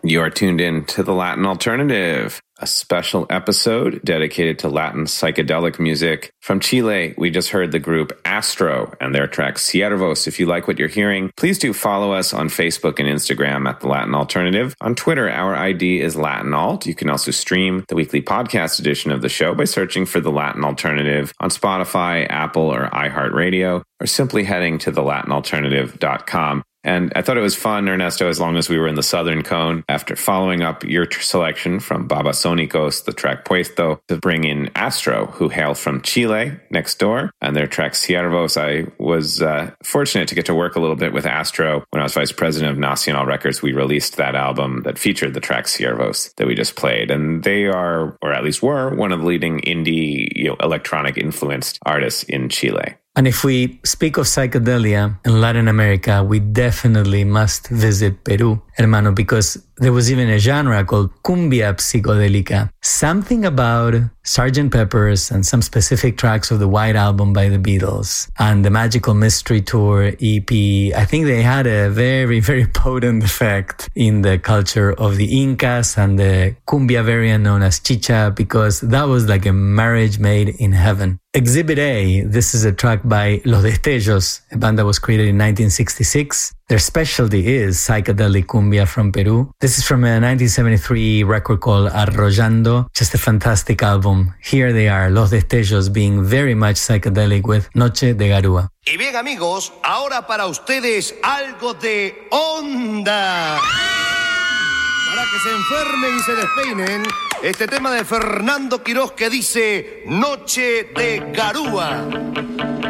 You are tuned in to the Latin Alternative, a special episode dedicated to Latin psychedelic music. From Chile, we just heard the group Astro and their track Ciervos. If you like what you're hearing, please do follow us on Facebook and Instagram at the Latin Alternative. On Twitter, our ID is Latin Alt. You can also stream the weekly podcast edition of the show by searching for the Latin Alternative on Spotify, Apple, or iHeartRadio, or simply heading to thelatinalternative.com. And I thought it was fun, Ernesto, as long as we were in the Southern Cone, after following up your selection from Babasónicos, the track Puesto, to bring in Astro, who hail from Chile, next door, and their track Ciervos. I was fortunate to get to work a little bit with Astro. When I was vice president of Nacional Records, we released that album that featured the track Ciervos that we just played. And they are, or at least were, one of the leading indie, electronic-influenced artists in Chile. And if we speak of psychedelia in Latin America, we definitely must visit Peru, hermano, because there was even a genre called cumbia psicodélica. Something about Sgt. Pepper's and some specific tracks of the White Album by the Beatles and the Magical Mystery Tour EP, I think they had a very, very potent effect in the culture of the Incas and the cumbia variant known as chicha, because that was like a marriage made in heaven. Exhibit A, this is a track by Los Destellos, a band that was created in 1966. Their specialty is psychedelic cumbia from Peru. This is from a 1973 record called Arrollando, just a fantastic album. Here they are, Los Destellos, being very much psychedelic with Noche de Garúa. Y bien, amigos, ahora para ustedes algo de onda. Para que se enfermen y se despeinen, este tema de Fernando Quirós que dice Noche de Garúa.